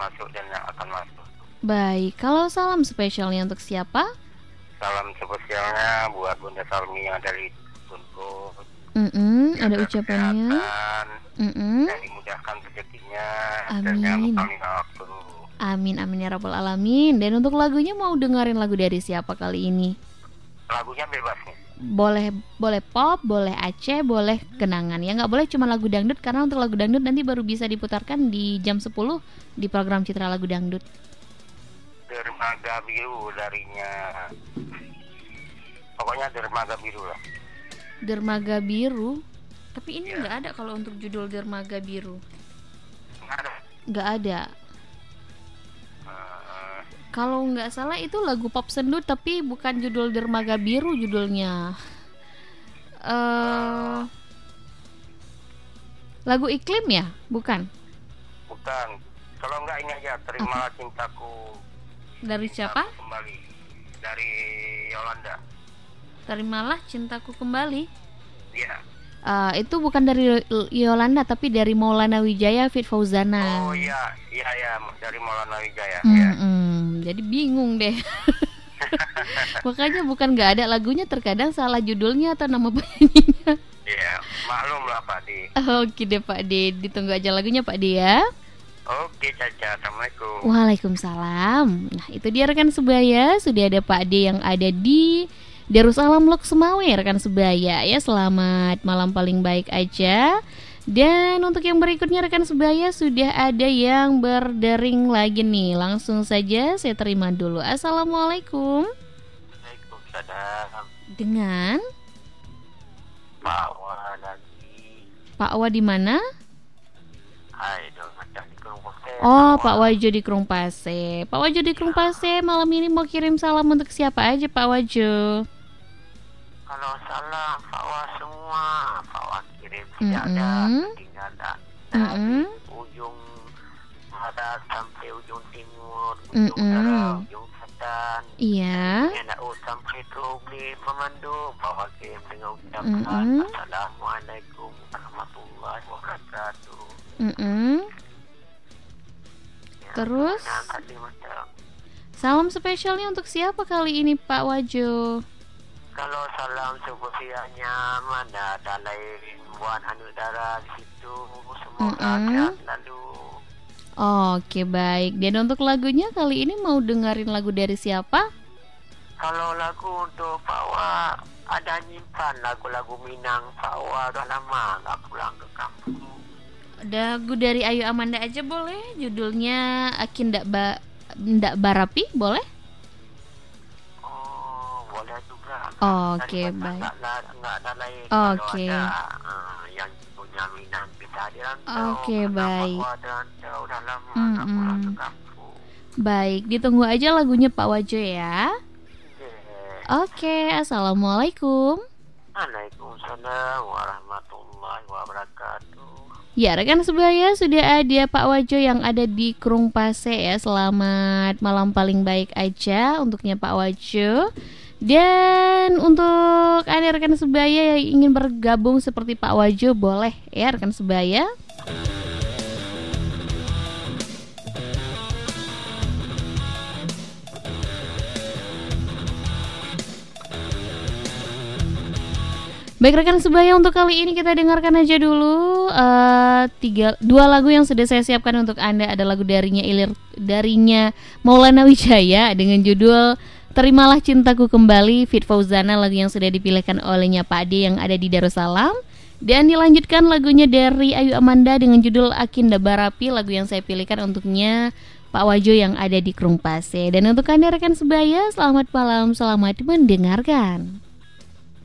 masuk dan yang akan masuk. Baik, kalau salam spesialnya untuk siapa? Salam spesialnya buat Bunda Salmi yang dari Tunku. Ada ucapannya. Dan dimudahkan rezekinya. Dan yang Amin. paling waktu. Amin amin ya rabbal alamin. Dan untuk lagunya mau dengerin lagu dari siapa kali ini? Lagunya bebas nih. Boleh pop, boleh Aceh, boleh kenangan. Ya nggak boleh cuma lagu dangdut, karena untuk lagu dangdut nanti baru bisa diputarkan di jam 10 di program Citra Lagu Dangdut. Dermaga Biru darinya. Pokoknya Dermaga Biru lah. Dermaga Biru. Tapi ini nggak ada kalau untuk judul Dermaga Biru. Nggak ada. Kalau nggak salah itu lagu pop sendut, tapi bukan judul Dermaga Biru judulnya. Lagu Iklim ya? Bukan? Bukan. Kalau nggak ini aja, Terimalah Cintaku. Dari siapa? Kembali. Dari Yolanda. Terimalah Cintaku Kembali. Iya. Itu bukan dari Yolanda, tapi dari Maulana Wijaya Fit Fauzana. Oh iya, dari Maulana Wijaya. Jadi bingung deh. Makanya bukan nggak ada lagunya, terkadang salah judulnya atau nama penyanyinya. Iya, maklum lah Pak D. Oke deh Pak D, ditunggu aja lagunya Pak D ya. Oke Caca, Assalamualaikum. Waalaikumsalam. Nah itu dia rekan sebaya, sudah ada Pak D yang ada di Darussalam Lok Semawe rekan sebaya ya. Selamat malam paling baik aja. Dan untuk yang berikutnya rekan sebaya sudah ada yang berdering lagi nih. Langsung saja saya terima dulu. Assalamualaikum. Waalaikumsalam. Dengan Pak Wa lagi. Pak Wa di mana? Hai dong, ada di Kerungpase. Oh, Pak Wajo di Kerungpase. Pak Wajo di Kerungpase malam ini mau kirim salam untuk siapa aja Pak Wajo? Kalau salam Pak Wa semua, Pak Wa kirim tidak ada ketinggalan dari ujung barat sampai ujung timur, ujung utara, ujung selatan. Iya. Sampai Trogli pemandu, Pak Wa kirim dengan ucapan Assalamualaikum warahmatullahi wabarakatuh. Terus salam spesialnya untuk siapa kali ini Pak Wajo? Kalau salam spesialnya mana ada lain buat Anudara di situ, semoga sehat selalu. Oke baik. Dan untuk lagunya kali ini mau dengerin lagu dari siapa? Kalau lagu untuk Pak Wa, ada nyimpan lagu-lagu Minang. Pak Wa udah lama nggak pulang ke kampung. Lagu dari Ayu Amanda aja boleh. Judulnya Akin Ndak Barapi boleh? Oh boleh juga. Oke baik. Nggak ada lain. Oke. Kalau ada yang punya Minang bisa dirantau. Oke baik. Pak Wa dan udah lama nggak pulang ke kampung. Baik, ditunggu aja lagunya Pak Wajo ya. Oke, assalamualaikum. Waalaikumsalam warahmatullahi wabarakatuh. Ya rekan sebaya, sudah ada Pak Wajo yang ada di Kerungpase ya. Selamat malam paling baik aja untuknya Pak Wajo. Dan untuk Anda rekan sebaya yang ingin bergabung seperti Pak Wajo, boleh ya rekan sebaya. Baik rekan sebaya, untuk kali ini kita dengarkan aja dulu dua lagu yang sudah saya siapkan untuk Anda. Ada lagu darinya Maulana Wijaya dengan judul Terimalah Cintaku Kembali Fit Fauzana, lagu yang sudah dipilihkan olehnya Pak D yang ada di Darussalam. Dan dilanjutkan lagunya dari Ayu Amanda dengan judul Akin Ndak Barapi, lagu yang saya pilihkan untuknya Pak Wajo yang ada di Kerungpase. Dan untuk Anda rekan sebaya, selamat malam, selamat mendengarkan.